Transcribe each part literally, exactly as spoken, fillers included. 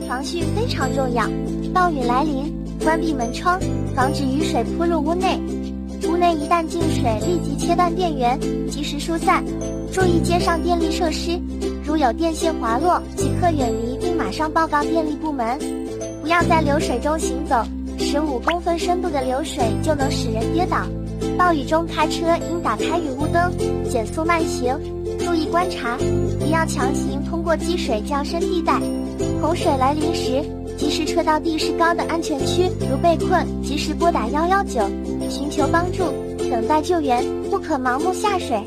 防汛非常重要，暴雨来临，关闭门窗，防止雨水扑入屋内。屋内一旦进水，立即切断电源，及时疏散，注意街上电力设施，如有电线滑落，即刻远离并马上报告电力部门。不要在流水中行走，十五公分深度的流水就能使人跌倒。暴雨中开车应打开雨雾灯，减速慢行，注意观察，不要强行通过积水较深地带。洪水来临时，及时撤到地势高的安全区，如被困，及时拨打一一九，寻求帮助，等待救援，不可盲目下水。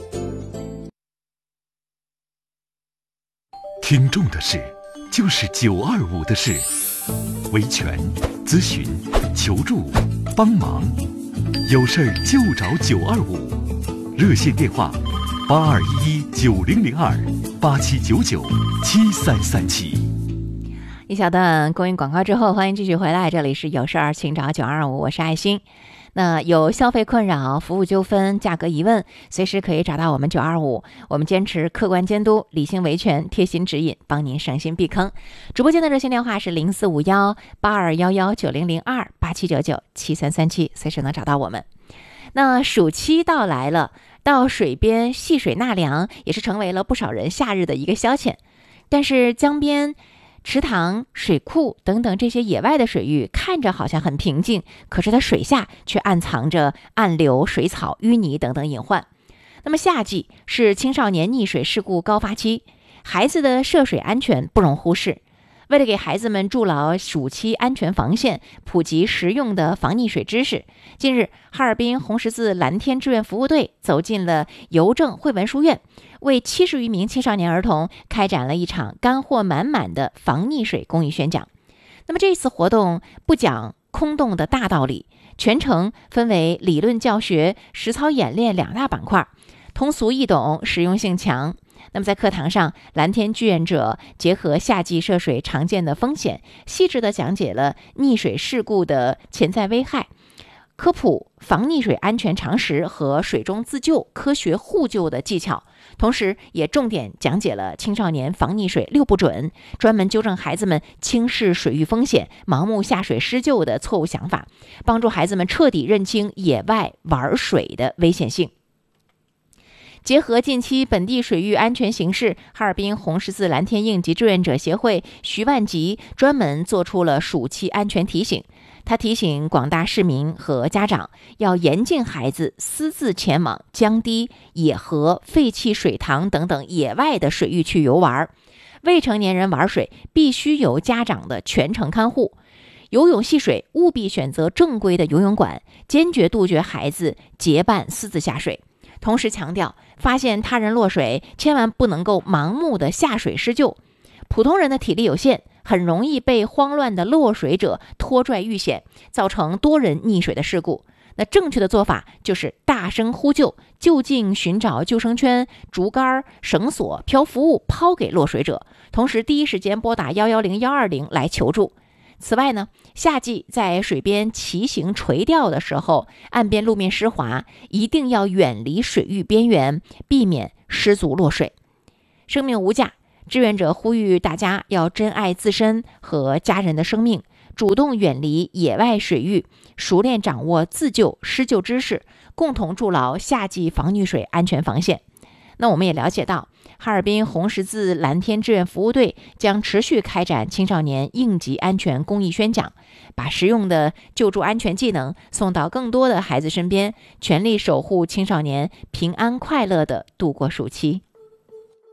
听众的事，就是九二五的事，维权、咨询、求助、帮忙，有事儿就找九二五，热线电话八二一一九零零二八七九九七三三七。 一小段公益广告之后，欢迎继续回来，这里是有事儿请找九二五，我是爱心。那有消费困扰、服务纠纷、价格疑问，随时可以找到我们九二五，我们坚持客观监督、理性维权、贴心指引，帮您省心避坑。直播间的热线电话是零四五幺八二幺幺九零零二八七九九七三三七，随时能找到我们。那暑期到来了，到水边戏水纳凉也是成为了不少人夏日的一个消遣。但是江边、池塘、水库等等这些野外的水域看着好像很平静，可是它水下却暗藏着暗流、水草、淤泥等等隐患。那么夏季是青少年溺水事故高发期，孩子的涉水安全不容忽视。为了给孩子们筑牢暑期安全防线，普及实用的防溺水知识，近日哈尔滨红十字蓝天志愿服务队走进了邮政汇文书院，为七十余名青少年儿童开展了一场干货满满的防溺水公益宣讲。那么这次活动不讲空洞的大道理，全程分为理论教学、实操演练两大板块，通俗易懂，实用性强。那么在课堂上，蓝天志愿者结合夏季涉水常见的风险，细致地讲解了溺水事故的潜在危害，科普防溺水安全常识和水中自救、科学互救的技巧，同时也重点讲解了青少年防溺水六不准，专门纠正孩子们轻视水域风险、盲目下水施救的错误想法，帮助孩子们彻底认清野外玩水的危险性。结合近期本地水域安全形势，哈尔滨红十字蓝天应急志愿者协会徐万吉专门做出了暑期安全提醒。他提醒广大市民和家长要严禁孩子私自前往江堤、野河、废弃水塘等等野外的水域去游玩。未成年人玩水必须由家长的全程看护。游泳戏水务必选择正规的游泳馆，坚决杜绝孩子结伴私自下水。同时强调，发现他人落水，千万不能够盲目的下水施救。普通人的体力有限，很容易被慌乱的落水者拖拽遇险，造成多人溺水的事故。那正确的做法就是大声呼救，就近寻找救生圈、竹竿、绳索、漂浮物抛给落水者，同时第一时间拨打一一零、一二零来求助。此外呢，夏季在水边骑行垂钓的时候，岸边路面湿滑，一定要远离水域边缘，避免失足落水。生命无价，志愿者呼吁大家要珍爱自身和家人的生命，主动远离野外水域，熟练掌握自救施救知识，共同筑牢夏季防溺水安全防线。那我们也了解到，哈尔滨红十字蓝天志愿服务队将持续开展青少年应急安全公益宣讲，把实用的救助安全技能送到更多的孩子身边，全力守护青少年平安快乐地度过暑期。